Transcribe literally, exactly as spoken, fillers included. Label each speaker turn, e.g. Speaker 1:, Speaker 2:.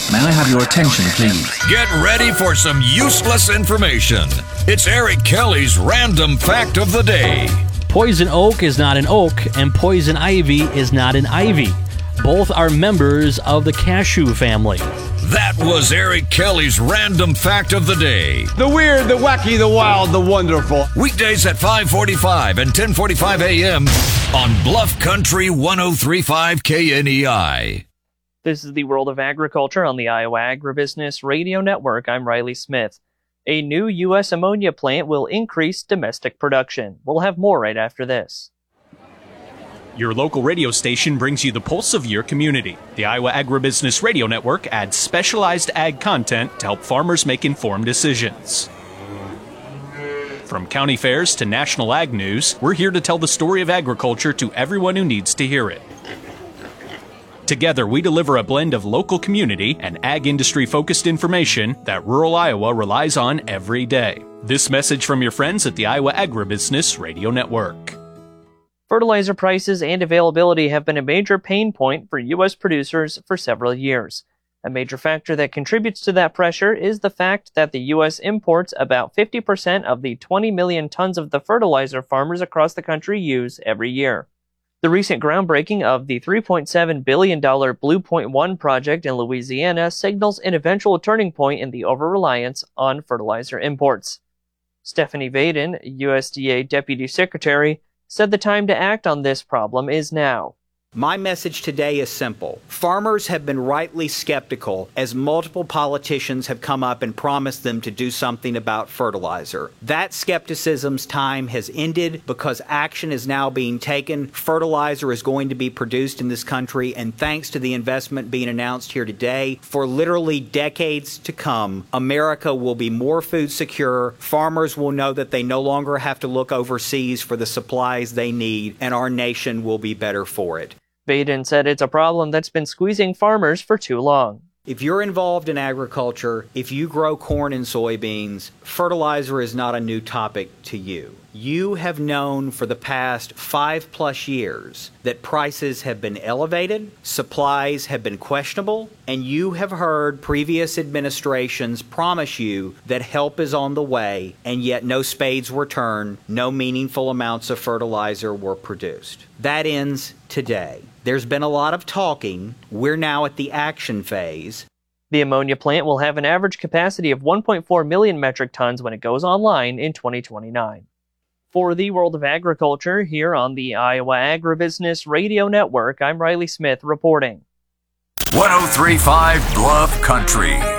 Speaker 1: May I have your attention, please?
Speaker 2: Get ready for some useless information. It's Eric Kelly's Random Fact of the Day.
Speaker 3: Poison oak is not an oak, and poison ivy is not an ivy. Both are members of the cashew family.
Speaker 2: That was Eric Kelly's Random Fact of the Day.
Speaker 4: The weird, the wacky, the wild, the wonderful.
Speaker 2: Weekdays at five forty-five and ten forty-five a.m. on Bluff Country one oh three point five K N E I.
Speaker 5: This is the World of Agriculture on the Iowa Agribusiness Radio Network. I'm Riley Smith. A new U S ammonia plant will increase domestic production. We'll have more right after this.
Speaker 6: Your local radio station brings you the pulse of your community. The Iowa Agribusiness Radio Network adds specialized ag content to help farmers make informed decisions. From county fairs to national ag news, we're here to tell the story of agriculture to everyone who needs to hear it. Together, we deliver a blend of local community and ag industry-focused information that rural Iowa relies on every day. This message from your friends at the Iowa Agribusiness Radio Network.
Speaker 5: Fertilizer prices and availability have been a major pain point for U S producers for several years. A major factor that contributes to that pressure is the fact that the U S imports about fifty percent of the twenty million tons of the fertilizer farmers across the country use every year. The recent groundbreaking of the three point seven billion dollars Blue Point one project in Louisiana signals an eventual turning point in the over-reliance on fertilizer imports. Stephanie Vaden, U S D A Deputy Secretary, said the time to act on this problem is now.
Speaker 7: My message today is simple. Farmers have been rightly skeptical as multiple politicians have come up and promised them to do something about fertilizer. That skepticism's time has ended because action is now being taken. Fertilizer is going to be produced in this country, and thanks to the investment being announced here today, for literally decades to come, America will be more food secure. Farmers will know that they no longer have to look overseas for the supplies they need, and our nation will be better for it.
Speaker 5: Vaden said it's a problem that's been squeezing farmers for too long.
Speaker 7: If you're involved in agriculture, if you grow corn and soybeans, fertilizer is not a new topic to you. You have known for the past five plus years that prices have been elevated, supplies have been questionable, and you have heard previous administrations promise you that help is on the way, and yet no spades were turned, no meaningful amounts of fertilizer were produced. That ends today. There's been a lot of talking. We're now at the action phase.
Speaker 5: The ammonia plant will have an average capacity of one point four million metric tons when it goes online in twenty twenty-nine. For the World of Agriculture here on the Iowa Agribusiness Radio Network, I'm Riley Smith reporting.
Speaker 2: one oh three point five Bluff Country.